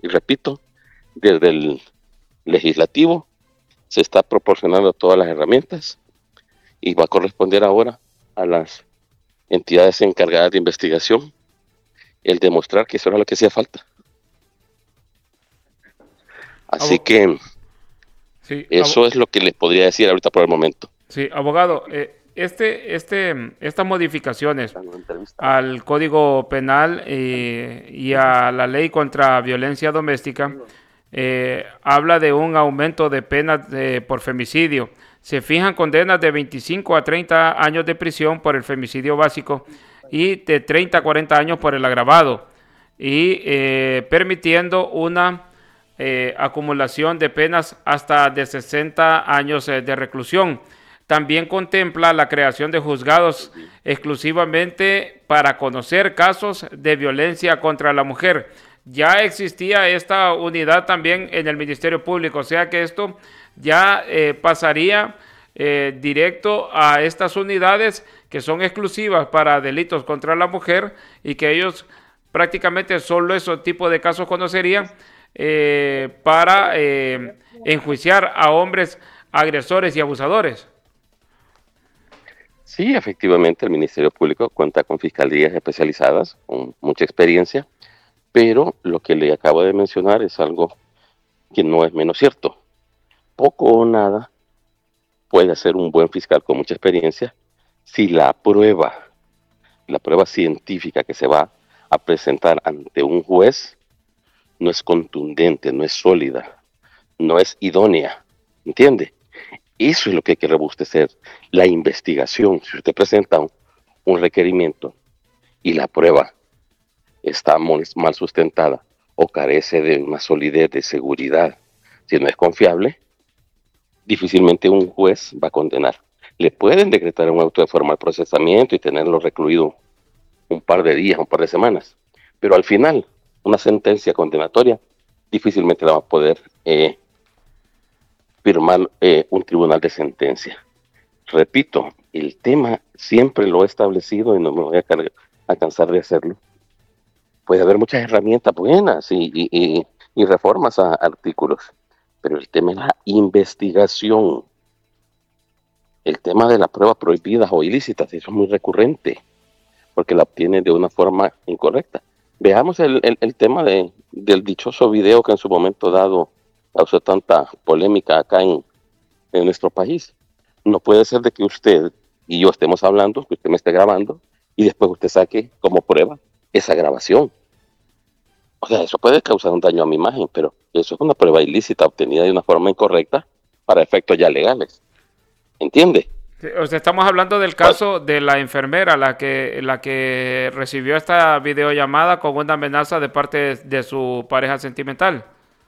repito, desde el legislativo se está proporcionando todas las herramientas y va a corresponder ahora a las entidades encargadas de investigación el demostrar que eso era lo que hacía falta. Así Abo- que sí, eso es lo que les podría decir ahorita por el momento. sí, abogado, estas modificaciones al Código Penal y a la Ley contra Violencia Doméstica habla de un aumento de penas por femicidio. Se fijan condenas de 25 a 30 años de prisión por el femicidio básico y de 30 a 40 años por el agravado, y permitiendo una acumulación de penas hasta de 60 años de reclusión. También contempla la creación de juzgados exclusivamente para conocer casos de violencia contra la mujer. Ya existía esta unidad también en el Ministerio Público, o sea que esto ya pasaría directo a estas unidades que son exclusivas para delitos contra la mujer, y que ellos prácticamente solo esos tipos de casos conocerían para enjuiciar a hombres agresores y abusadores. Sí, efectivamente, el Ministerio Público cuenta con fiscalías especializadas, con mucha experiencia, pero lo que le acabo de mencionar es algo que no es menos cierto. Poco o nada puede hacer un buen fiscal con mucha experiencia si la prueba científica que se va a presentar ante un juez no es contundente, no es sólida, no es idónea, ¿entiende? Eso es lo que hay que robustecer, la investigación. Si usted presenta un requerimiento y la prueba está mal sustentada o carece de una solidez de seguridad, si no es confiable, difícilmente un juez va a condenar. Le pueden decretar un auto de formal procesamiento y tenerlo recluido un par de días, un par de semanas, pero al final una sentencia condenatoria difícilmente la va a poder firmar un tribunal de sentencia. Repito, el tema siempre lo he establecido y no me voy a cansar de hacerlo. Puede haber muchas herramientas buenas y reformas a artículos, pero el tema es la investigación. El tema de las pruebas prohibidas o ilícitas, eso es muy recurrente, porque la obtienen de una forma incorrecta. Veamos el tema del dichoso video que en su momento dado causó tanta polémica acá en nuestro país. No puede ser de que usted y yo estemos hablando, que usted me esté grabando, y después usted saque como prueba esa grabación. O sea, eso puede causar un daño a mi imagen, pero eso es una prueba ilícita obtenida de una forma incorrecta para efectos ya legales. ¿Entiende? O sea, estamos hablando del Bueno, caso de la enfermera, la que recibió esta videollamada con una amenaza de parte de su pareja sentimental.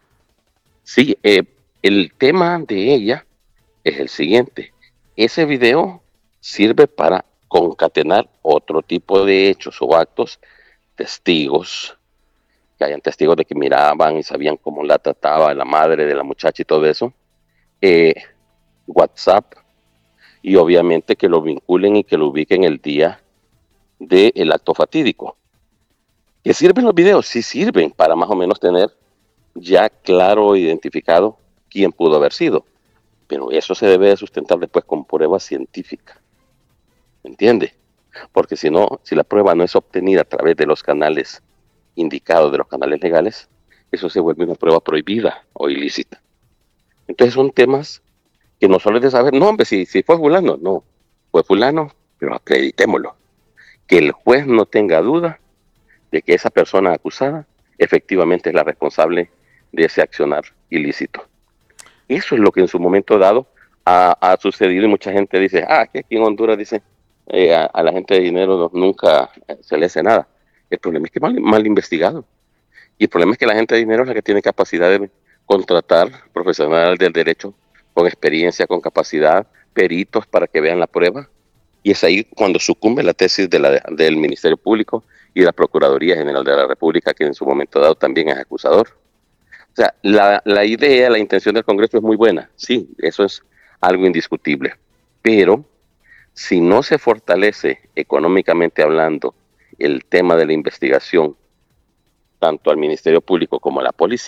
sí, el tema de ella es el siguiente. Ese video sirve para concatenar otro tipo de hechos o actos, testigos, que hayan testigos de que miraban y sabían cómo la trataba la madre de la muchacha y todo eso, eh, WhatsApp, y obviamente que lo vinculen y que lo ubiquen el día del acto fatídico. ¿Que sirven los videos? Sí sirven para más o menos tener ya claro identificado quién pudo haber sido, pero eso se debe de sustentar después con prueba científica, ¿entiende? Porque si no, si la prueba no es obtenida a través de los canales indicados, de los canales legales, eso se vuelve una prueba prohibida o ilícita. Entonces son temas que no solo es de saber, no hombre, si fue fulano, no, fue fulano, pero acreditémoslo. Que el juez no tenga duda de que esa persona acusada efectivamente es la responsable de ese accionar ilícito. Eso es lo que en su momento dado ha sucedido y mucha gente dice, que aquí en Honduras dice, a la gente de dinero nunca se le hace nada. El problema es que mal investigado. Y el problema es que la gente de dinero es la que tiene capacidad de contratar profesionales del derecho con experiencia, con capacidad, peritos para que vean la prueba. Y es ahí cuando sucumbe la tesis del Ministerio Público y de la Procuraduría General de la República, que en su momento dado también es acusador. O sea, la idea, la intención del Congreso es muy buena, sí, eso es algo indiscutible, pero si no se fortalece económicamente hablando el tema de la investigación, tanto al Ministerio Público como a la policía,